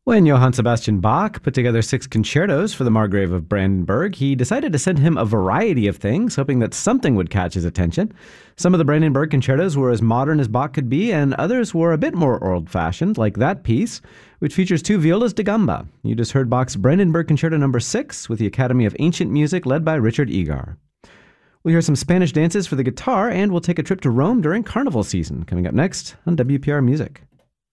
When Johann Sebastian Bach put together 6 concertos for the Margrave of Brandenburg, he decided to send him a variety of things, hoping that something would catch his attention. Some of the Brandenburg concertos were as modern as Bach could be, and others were a bit more old-fashioned, like that piece, which features 2 violas da gamba. You just heard Bach's Brandenburg Concerto No. 6 with the Academy of Ancient Music led by Richard Egar. We'll hear some Spanish dances for the guitar, and we'll take a trip to Rome during carnival season, coming up next on WPR Music.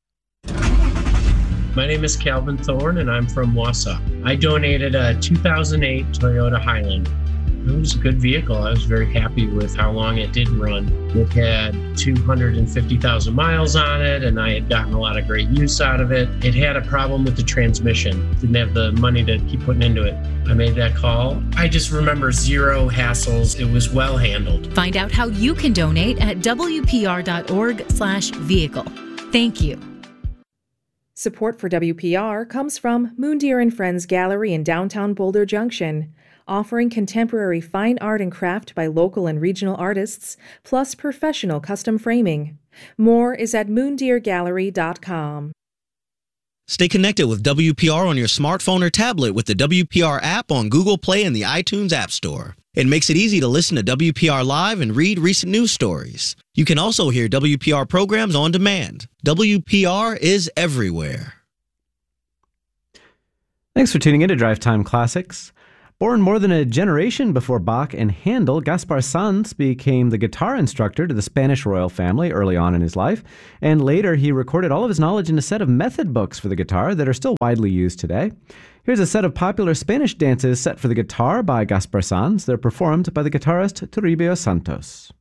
My name is Calvin Thorne, and I'm from Wausau. I donated a 2008 Toyota Highland. It was a good vehicle. I was very happy with how long it did run. It had 250,000 miles on it, and I had gotten a lot of great use out of it. It had a problem with the transmission. Didn't have the money to keep putting into it. I made that call. I just remember zero hassles. It was well handled. Find out how you can donate at wpr.org/vehicle. Thank you. Support for WPR comes from Moondeer and Friends Gallery in downtown Boulder Junction, offering contemporary fine art and craft by local and regional artists, plus professional custom framing. More is at moondeergallery.com. Stay connected with WPR on your smartphone or tablet with the WPR app on Google Play and the iTunes App Store. It makes it easy to listen to WPR Live and read recent news stories. You can also hear WPR programs on demand. WPR is everywhere. Thanks for tuning in to Drive Time Classics. Born more than a generation before Bach and Handel, Gaspar Sanz became the guitar instructor to the Spanish royal family early on in his life, and later he recorded all of his knowledge in a set of method books for the guitar that are still widely used today. Here's a set of popular Spanish dances set for the guitar by Gaspar Sanz. They're performed by the guitarist Toribio Santos.